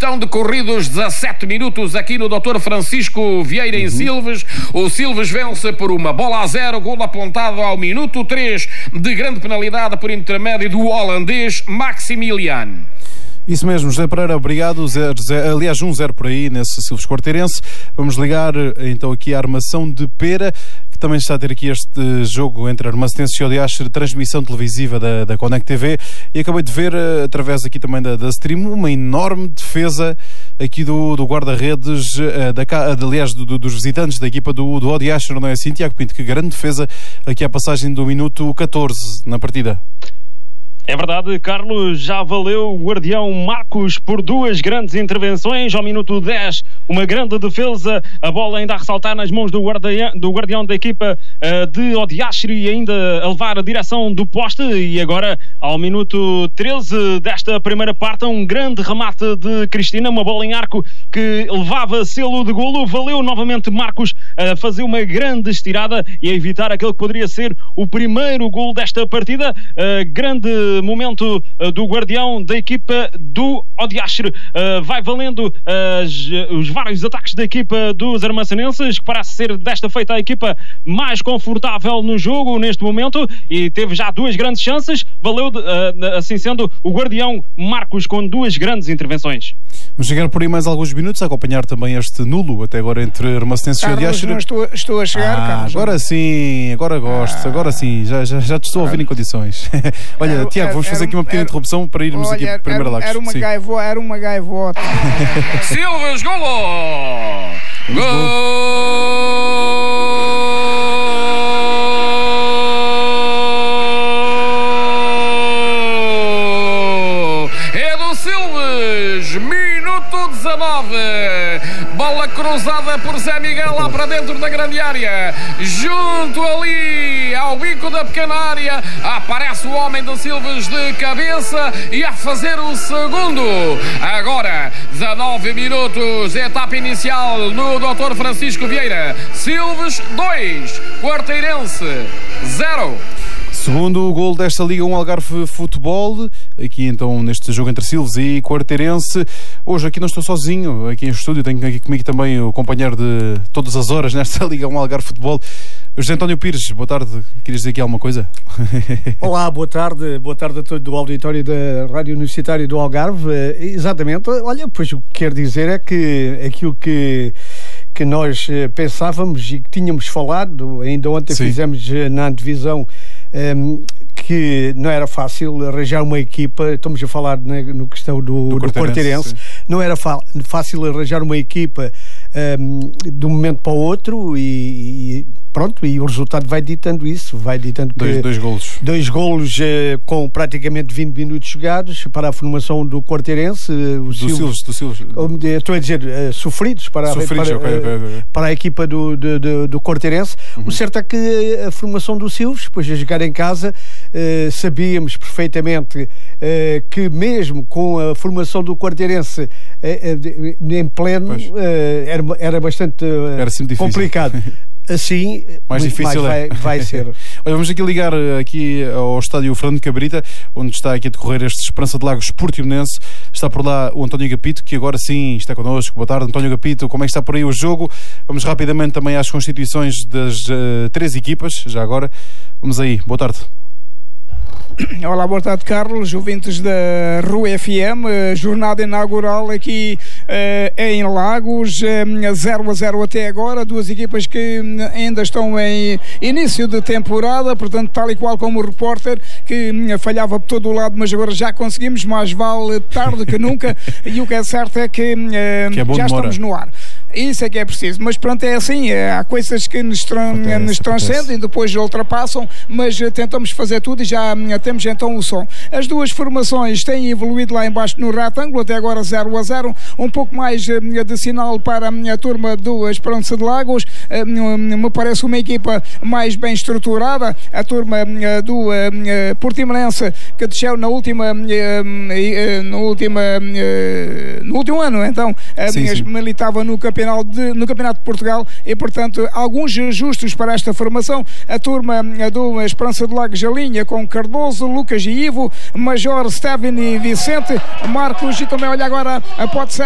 Estão decorridos 17 minutos aqui no Dr. Francisco Vieira em Silves. O Silves vence por 1-0, gol apontado ao minuto 3 de grande penalidade por intermédio do holandês Maximilian. Isso mesmo, José Pereira, obrigado. 1-0 por aí nesse Silves Quarteirense. Vamos ligar então aqui à Armação de Pera, que também está a ter aqui este jogo entre Armacenense e Odiastre, transmissão televisiva da Connect TV, e acabei de ver, através aqui também da stream, uma enorme defesa aqui do guarda-redes, aliás, dos visitantes da equipa do Odiastre, não é assim, Tiago Pinto? Que grande defesa aqui à passagem do minuto 14 na partida. É verdade, Carlos, já valeu o guardião Marcos por 2 grandes intervenções. Ao minuto 10, uma grande defesa, a bola ainda a ressaltar nas mãos do guardião da equipa de Odiastre e ainda a levar a direção do poste. E agora, ao minuto 13 desta primeira parte, um grande remate de Cristina, uma bola em arco que levava selo de golo. Valeu novamente Marcos a fazer uma grande estirada e a evitar aquele que poderia ser o primeiro golo desta partida. Grande momento do guardião da equipa do Odiastre. Vai valendo os vários ataques da equipa dos armacenenses, que parece ser desta feita a equipa mais confortável no jogo neste momento, e teve já 2 grandes chances. Valeu, assim sendo, o guardião Marcos com 2 grandes intervenções. Vamos chegar por aí mais alguns minutos a acompanhar também este nulo até agora entre Armacenense e Odiastre. Estou a chegar, Carlos. Agora sim, agora gosto, agora sim, já te estou a ouvir em condições. Olha, Tiago, vamos fazer aqui uma pequena interrupção para irmos aqui para Primeira Lagos. Era uma gaivota. Silves, golo! Gol! É do Silves, minuto 19. Bola cruzada por Zé Miguel lá para dentro da grande área, junto ali ao bico da pequena área, aparece o homem do Silves de cabeça e a fazer o segundo. Agora 19 minutos, etapa inicial no Dr. Francisco Vieira. Silves 2, Quarteirense 0. Segundo gol desta Liga 1 Algarve Futebol, aqui então neste jogo entre Silves e Quarteirense. Hoje aqui não estou sozinho, aqui em estúdio tenho aqui comigo também o companheiro de todas as horas nesta Liga 1 Algarve Futebol, José António Pires. Boa tarde, querias dizer aqui alguma coisa? Olá, boa tarde a todo o auditório da Rádio Universitária do Algarve. Exatamente, olha, pois o que quero dizer é que aquilo que nós pensávamos e que tínhamos falado, ainda ontem fizemos na antevisão, que não era fácil arranjar uma equipa. Estamos a falar no questão do Quarteirense. Não era fácil arranjar uma equipa de um momento para o outro e pronto, e o resultado vai ditando isso, vai ditando que dois golos com praticamente 20 minutos jogados para a formação do Quarteirense, do Silves. Estou a dizer, sofridos para a equipa do Quarteirense. O certo é que a formação do Silves, depois de jogar em casa, sabíamos perfeitamente que mesmo com a formação do Quarteirense em pleno, era bastante complicado. Assim, mais difícil vai ser. Olha, vamos aqui ligar aqui ao estádio Fernando Cabrita, onde está aqui a decorrer este Esperança de Lagos Portimonense. Está por lá o António Gapito, que agora sim está connosco. Boa tarde, António Gapito. Como é que está por aí o jogo? Vamos rapidamente também às constituições das 3 equipas, já agora. Vamos aí, boa tarde. Olá, boa tarde, Carlos, ouvintes da Rua FM, jornada inaugural aqui em Lagos, 0-0 até agora, 2 equipas que ainda estão em início de temporada, portanto, tal e qual como o repórter, que falhava por todo o lado, mas agora já conseguimos, mais vale tarde que nunca, e o que é certo é que já estamos no ar. Isso é que é preciso, mas pronto, é assim, há coisas que nos transcendem, depois ultrapassam, mas tentamos fazer tudo e já temos então o som. As 2 formações têm evoluído lá embaixo no retângulo, até agora 0-0, um pouco mais de sinal para a turma do Esperança de Lagos, me parece uma equipa mais bem estruturada, a turma do Portimonense, que desceu no último ano, então, militava no Campeonato de Portugal e, portanto, alguns ajustes para esta formação. A turma do Esperança de Lagos alinha com Cardoso, Lucas e Ivo, Major, Steven e Vicente, Marcos, e também olha agora, pode ser